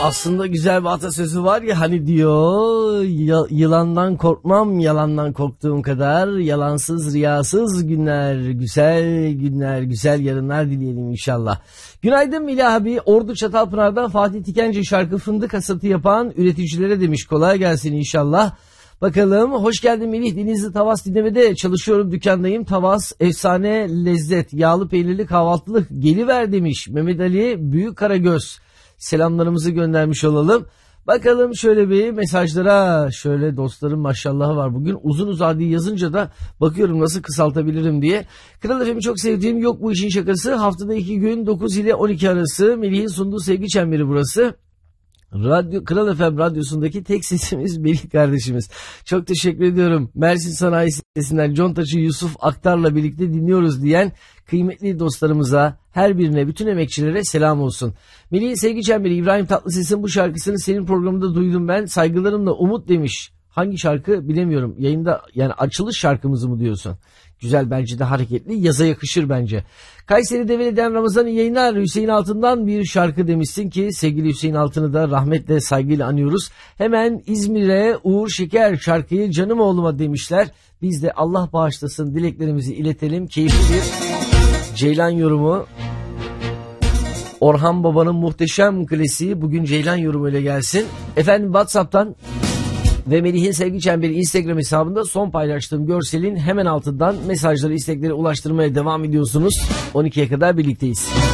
Aslında güzel bir atasözü var ya hani diyor yılandan korkmam yalandan korktuğum kadar, yalansız riyasız günler, güzel günler, güzel yarınlar dileyelim inşallah. Günaydın Melih abi, Ordu Çatalpınar'dan Fatih Tikenci şarkı fındık hasatı yapan üreticilere demiş, kolay gelsin inşallah. Bakalım, hoş geldin Melih, Denizli Tavas dinlemede çalışıyorum, dükkandayım. Tavas efsane lezzet, yağlı peynirli kahvaltılık geliver demiş Mehmet Ali Büyük Karagöz. Selamlarımızı göndermiş olalım. Bakalım şöyle bir mesajlara, şöyle dostlarım maşallahı var bugün. Uzun uzadı yazınca da bakıyorum nasıl kısaltabilirim diye. Kral FM'i çok sevdiğim, yok bu işin şakası. Haftada 2 gün 9 ile 12 arası Melih'in sunduğu sevgi çemberi burası. Kral FM radyosundaki tek sesimiz Melih kardeşimiz. Çok teşekkür ediyorum. Mersin Sanayi Sitesi'nden Contaçı Yusuf Aktar'la birlikte dinliyoruz diyen kıymetli dostlarımıza, her birine, bütün emekçilere selam olsun. Melih'in sevgi çemberi, İbrahim Tatlıses'in bu şarkısını senin programında duydum ben. Saygılarımla Umut demiş. Hangi şarkı bilemiyorum. Yayında yani açılış şarkımızı mı diyorsun? Güzel, bence de hareketli, yaza yakışır bence. Kayseri Develi'den Ramazan yayınlar, Hüseyin Altın'dan bir şarkı demişsin ki sevgili Hüseyin Altın'ı da rahmetle saygıyla anıyoruz. Hemen İzmir'e Uğur Şeker şarkıyı canım oğluma demişler. Biz de Allah bağışlasın dileklerimizi iletelim. Keyifli bir Ceylan yorumu. Orhan Baba'nın muhteşem klasiği bugün Ceylan yorumuyla gelsin. Efendim WhatsApp'tan ve Melih'in Sevgi Çemberi Instagram hesabında son paylaştığım görselin hemen altından mesajları, istekleri ulaştırmaya devam ediyorsunuz. 12'ye kadar birlikteyiz.